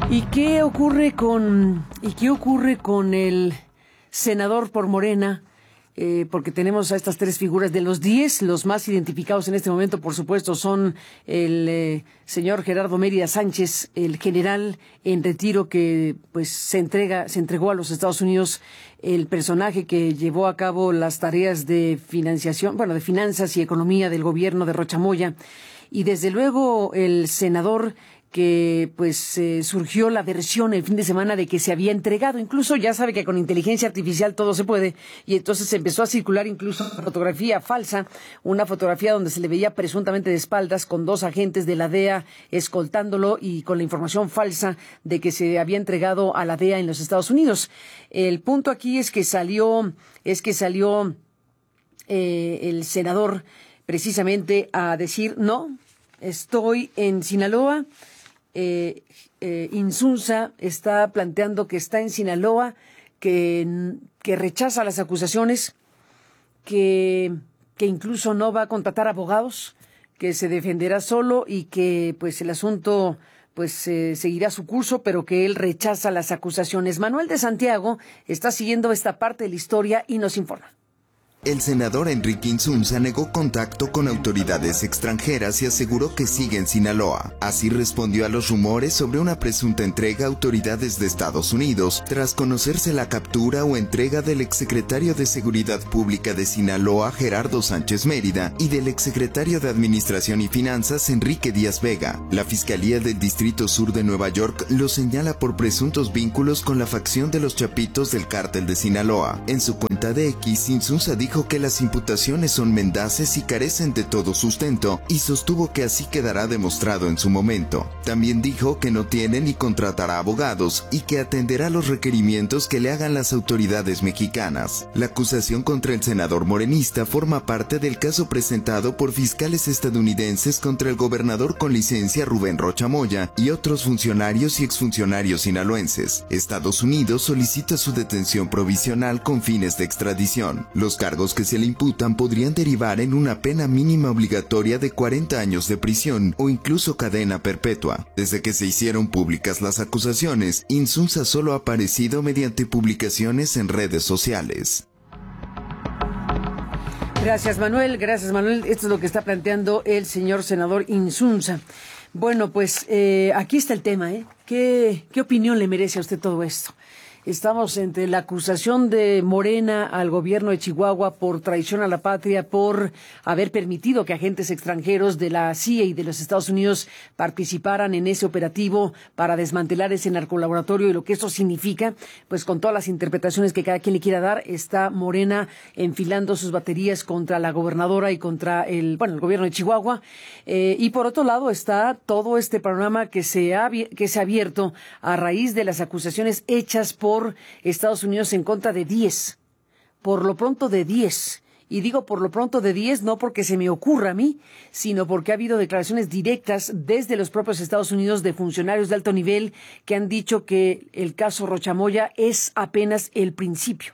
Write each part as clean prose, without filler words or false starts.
¿Y qué ocurre con el senador por Morena? Porque tenemos a estas tres figuras de los 10, los más identificados en este momento, por supuesto, son el señor Gerardo Mérida Sánchez, el general en retiro que pues se entregó a los Estados Unidos, el personaje que llevó a cabo las tareas de financiación, de finanzas y economía del gobierno de Rocha Moya, y desde luego el senador que surgió la versión el fin de semana de que se había entregado. Incluso ya sabe que con inteligencia artificial todo se puede, y entonces empezó a circular incluso una fotografía falsa, una fotografía donde se le veía presuntamente de espaldas con dos agentes de la DEA escoltándolo y con la información falsa de que se había entregado a la DEA en los Estados Unidos. El punto aquí es que salió el senador precisamente a decir: no, estoy en Sinaloa. Insunza está planteando que está en Sinaloa, que rechaza las acusaciones, que incluso no va a contratar abogados, que se defenderá solo y que el asunto seguirá su curso, pero que él rechaza las acusaciones. Manuel de Santiago está siguiendo esta parte de la historia y nos informa. El senador Enrique Insunza negó contacto con autoridades extranjeras y aseguró que sigue en Sinaloa. Así respondió a los rumores sobre una presunta entrega a autoridades de Estados Unidos, tras conocerse la captura o entrega del exsecretario de Seguridad Pública de Sinaloa, Gerardo Sánchez Mérida, y del exsecretario de Administración y Finanzas, Enrique Díaz Vega. La Fiscalía del Distrito Sur de Nueva York lo señala por presuntos vínculos con la facción de los Chapitos del Cártel de Sinaloa. En su cuenta de X, Insunza dijo que las imputaciones son mendaces y carecen de todo sustento, y sostuvo que así quedará demostrado en su momento. También dijo que no tiene ni contratará abogados y que atenderá los requerimientos que le hagan las autoridades mexicanas. La acusación contra el senador morenista forma parte del caso presentado por fiscales estadounidenses contra el gobernador con licencia Rubén Rocha Moya y otros funcionarios y exfuncionarios sinaloenses. Estados Unidos solicita su detención provisional con fines de extradición. Los cargos que se le imputan podrían derivar en una pena mínima obligatoria de 40 años de prisión o incluso cadena perpetua. Desde que se hicieron públicas las acusaciones, Insunza solo ha aparecido mediante publicaciones en redes sociales. Gracias, Manuel. Esto es lo que está planteando el señor senador Insunza. Bueno, aquí está el tema, ¿eh? ¿Qué opinión le merece a usted todo esto? Estamos entre la acusación de Morena al gobierno de Chihuahua por traición a la patria, por haber permitido que agentes extranjeros de la CIA y de los Estados Unidos participaran en ese operativo para desmantelar ese narcolaboratorio, y lo que eso significa, con todas las interpretaciones que cada quien le quiera dar. Está Morena enfilando sus baterías contra la gobernadora y contra el gobierno de Chihuahua. Y por otro lado está todo este panorama que se ha abierto a raíz de las acusaciones hechas por Estados Unidos en contra de 10, por lo pronto de 10, y digo por lo pronto de 10 no porque se me ocurra a mí, sino porque ha habido declaraciones directas desde los propios Estados Unidos de funcionarios de alto nivel que han dicho que el caso Rocha Moya es apenas el principio.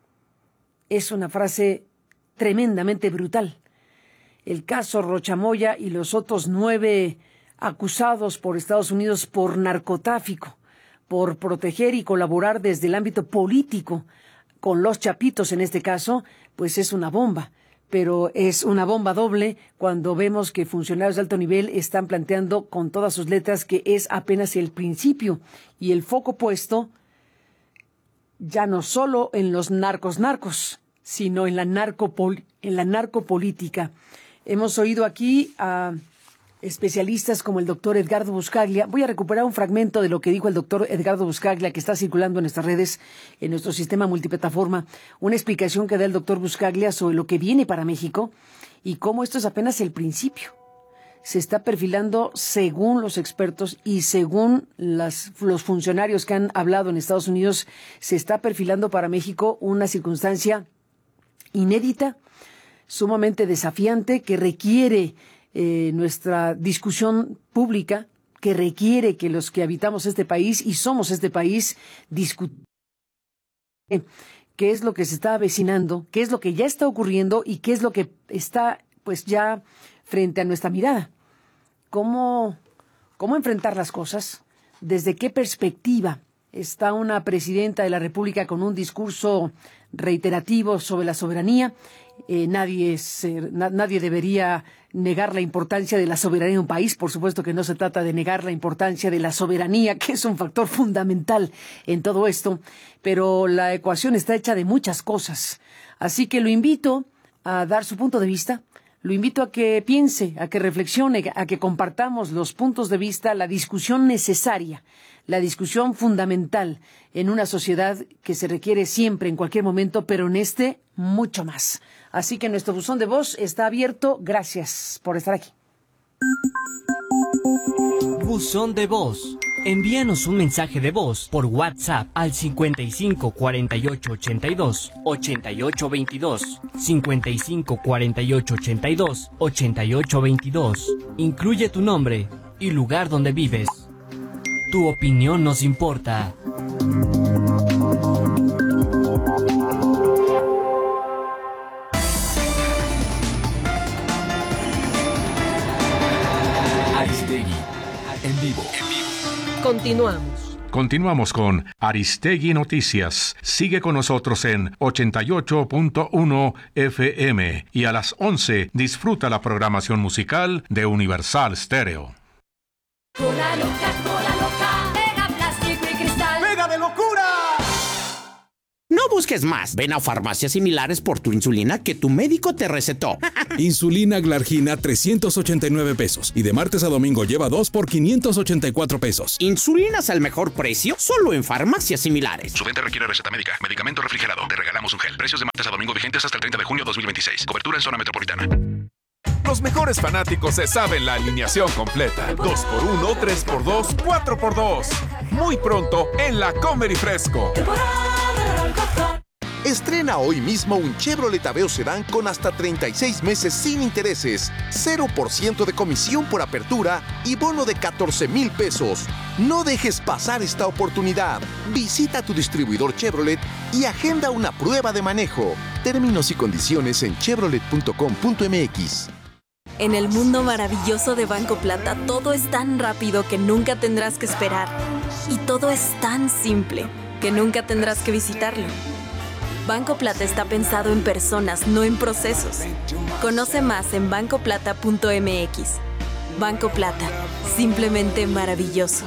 Es una frase tremendamente brutal. El caso Rocha Moya y los otros 9 acusados por Estados Unidos por narcotráfico, por proteger y colaborar desde el ámbito político con los Chapitos en este caso, es una bomba. Pero es una bomba doble cuando vemos que funcionarios de alto nivel están planteando con todas sus letras que es apenas el principio, y el foco puesto ya no solo en los narcos, sino en la narcopolítica. Hemos oído aquí a especialistas como el doctor Edgardo Buscaglia. Voy a recuperar un fragmento de lo que dijo el doctor Edgardo Buscaglia, que está circulando en nuestras redes, en nuestro sistema multiplataforma, una explicación que da el doctor Buscaglia sobre lo que viene para México y cómo esto es apenas el principio. Se está perfilando, según los expertos y según los funcionarios que han hablado en Estados Unidos, se está perfilando para México una circunstancia inédita, sumamente desafiante, que requiere nuestra discusión pública, que requiere que los que habitamos este país y somos este país discutamos qué es lo que se está avecinando, qué es lo que ya está ocurriendo y qué es lo que está ya frente a nuestra mirada. ¿Cómo enfrentar las cosas? ¿Desde qué perspectiva está una presidenta de la República con un discurso reiterativo sobre la soberanía? Nadie debería negar la importancia de la soberanía de un país. Por supuesto que no se trata de negar la importancia de la soberanía, que es un factor fundamental en todo esto, pero la ecuación está hecha de muchas cosas. Así que lo invito a dar su punto de vista. Lo invito a que piense, a que reflexione, a que compartamos los puntos de vista, la discusión necesaria, la discusión fundamental en una sociedad que se requiere siempre, en cualquier momento, pero en este mucho más. Así que nuestro buzón de voz está abierto. Gracias por estar aquí. Buzón de voz. Envíanos un mensaje de voz por WhatsApp al 55 48 82 88 22. 55 48 82 88 22. Incluye tu nombre y lugar donde vives. Tu opinión nos importa. Aristegui en vivo. Continuamos con Aristegui Noticias. Sigue con nosotros en 88.1 FM y a las 11 disfruta la programación musical de Universal Stereo. Cola loca, pega plástico y cristal. ¡Pega de locura! No busques más. Ven a farmacias similares por tu insulina que tu médico te recetó. Insulina Glargina 389 pesos. Y de martes a domingo lleva 2 por 584 pesos. ¿Insulinas al mejor precio? Solo en farmacias similares. Su venta requiere receta médica. Medicamento refrigerado. Te regalamos un gel. Precios de martes a domingo vigentes hasta el 30 de junio 2026. Cobertura en zona metropolitana. Los mejores fanáticos se saben la alineación completa. 2x1, 3x2, 4x2. Muy pronto en la Comer y Fresco. Estrena hoy mismo un Chevrolet Aveo Sedán con hasta 36 meses sin intereses, 0% de comisión por apertura y bono de 14,000 pesos. No dejes pasar esta oportunidad. Visita tu distribuidor Chevrolet y agenda una prueba de manejo. Términos y condiciones en chevrolet.com.mx. En el mundo maravilloso de Banco Plata, todo es tan rápido que nunca tendrás que esperar. Y todo es tan simple que nunca tendrás que visitarlo. Banco Plata está pensado en personas, no en procesos. Conoce más en bancoplata.mx. Banco Plata, simplemente maravilloso.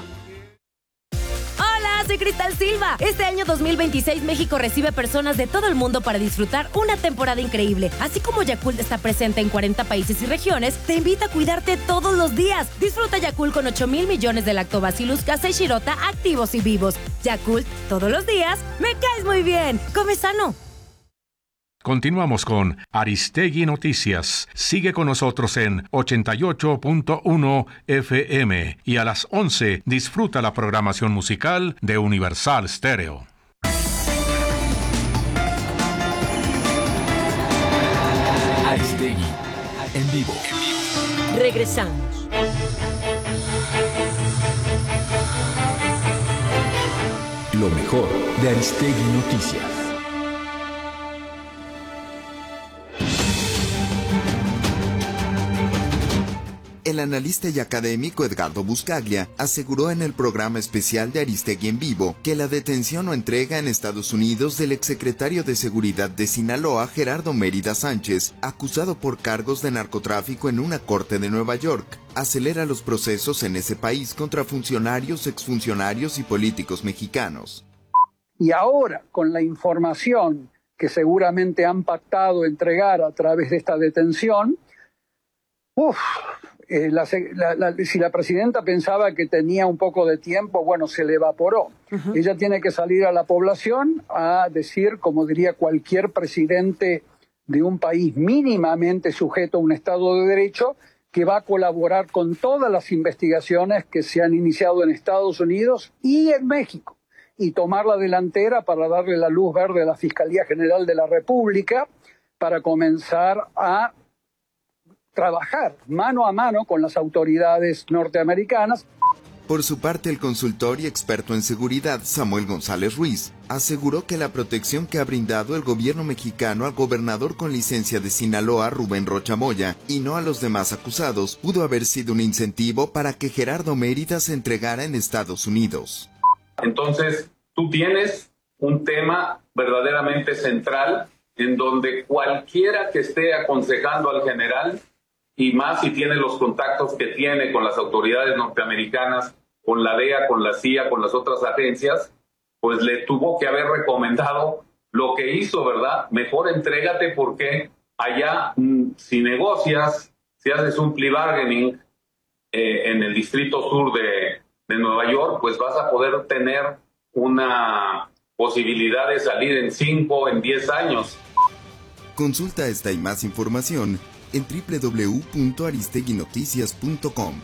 Soy Cristal Silva. Este año 2026 México recibe personas de todo el mundo para disfrutar una temporada increíble. Así como Yakult está presente en 40 países y regiones, te invita a cuidarte todos los días. Disfruta Yakult con 8,000 millones de Lactobacillus casei shirota activos y vivos. Yakult, todos los días, me caes muy bien. Come sano. Continuamos con Aristegui Noticias. Sigue con nosotros en 88.1 FM y a las 11 disfruta la programación musical de Universal Stereo. Aristegui en vivo. Regresamos. Lo mejor de Aristegui Noticias. El analista y académico Edgardo Buscaglia aseguró en el programa especial de Aristegui en vivo que la detención o entrega en Estados Unidos del exsecretario de Seguridad de Sinaloa, Gerardo Mérida Sánchez, acusado por cargos de narcotráfico en una corte de Nueva York, acelera los procesos en ese país contra funcionarios, exfuncionarios y políticos mexicanos. Y ahora, con la información que seguramente han pactado entregar a través de esta detención, si la presidenta pensaba que tenía un poco de tiempo, bueno, se le evaporó. Ella tiene que salir a la población a decir, como diría cualquier presidente de un país mínimamente sujeto a un Estado de Derecho, que va a colaborar con todas las investigaciones que se han iniciado en Estados Unidos y en México, y tomar la delantera para darle la luz verde a la Fiscalía General de la República para comenzar a trabajar mano a mano con las autoridades norteamericanas. Por su parte, el consultor y experto en seguridad Samuel González Ruiz aseguró que la protección que ha brindado el gobierno mexicano al gobernador con licencia de Sinaloa, Rubén Rocha Moya, y no a los demás acusados, pudo haber sido un incentivo para que Gerardo Mérida se entregara en Estados Unidos. Entonces, tú tienes un tema verdaderamente central en donde cualquiera que esté aconsejando al general, y más si tiene los contactos que tiene con las autoridades norteamericanas, con la DEA, con la CIA, con las otras agencias, pues le tuvo que haber recomendado lo que hizo, ¿verdad? Mejor entrégate porque allá, si negocias, si haces un plea bargaining en el Distrito Sur de Nueva York, pues vas a poder tener una posibilidad de salir en 5, en 10 años. Consulta esta y más información en www.aristeguinoticias.com.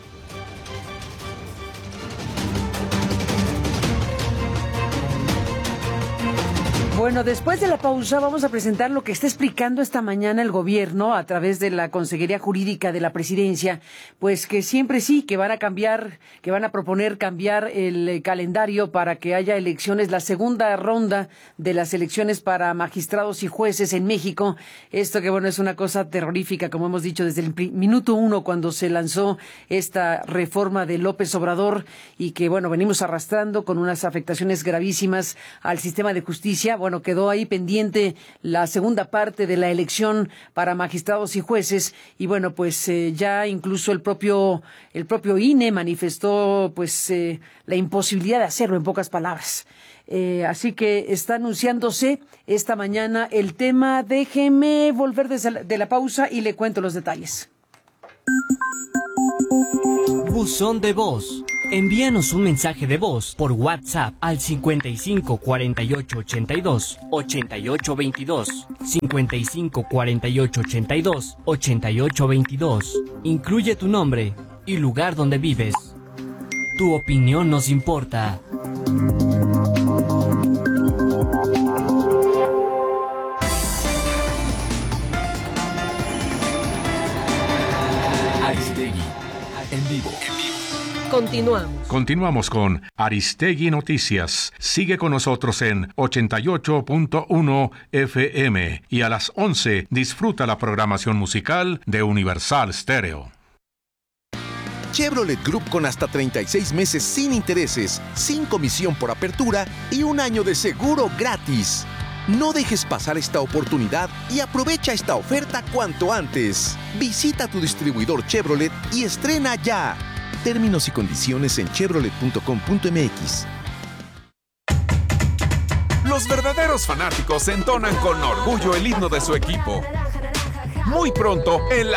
Bueno, después de la pausa vamos a presentar lo que está explicando esta mañana el gobierno a través de la Consejería Jurídica de la Presidencia, pues que siempre sí, que van a proponer cambiar el calendario para que haya elecciones, la segunda ronda de las elecciones para magistrados y jueces en México. Esto que bueno, es una cosa terrorífica, como hemos dicho desde el minuto 1 cuando se lanzó esta reforma de López Obrador y que bueno, venimos arrastrando con unas afectaciones gravísimas al sistema de justicia. Bueno, quedó ahí pendiente la segunda parte de la elección para magistrados y jueces y bueno, pues ya incluso el propio INE manifestó pues la imposibilidad de hacerlo, en pocas palabras. Así que está anunciándose esta mañana el tema. Déjeme volver de la pausa y le cuento los detalles. Buzón de voz. Envíanos un mensaje de voz por WhatsApp al 55 48 82 88 22, 55 48 82 88 22. Incluye tu nombre y lugar donde vives. Tu opinión nos importa. Aristegui, en vivo. Continuamos con Aristegui Noticias. Sigue con nosotros en 88.1 FM y a las 11 disfruta la programación musical de Universal Stereo. Chevrolet Group con hasta 36 meses sin intereses, sin comisión por apertura y un año de seguro gratis. No dejes pasar esta oportunidad y aprovecha esta oferta cuanto antes. Visita tu distribuidor Chevrolet y estrena ya. Términos y condiciones en chevrolet.com.mx. Los verdaderos fanáticos entonan con orgullo el himno de su equipo. Muy pronto en la